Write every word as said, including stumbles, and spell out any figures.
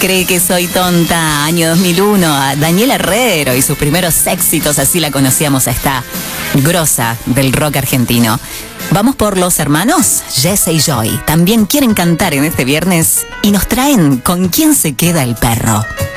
Cree que soy tonta, año dos mil uno, a Daniela Herrero y sus primeros éxitos, así la conocíamos a esta grosa del rock argentino. Vamos por los hermanos Jesse y Joy. También quieren cantar en este viernes y nos traen ¿Con quién se queda el perro?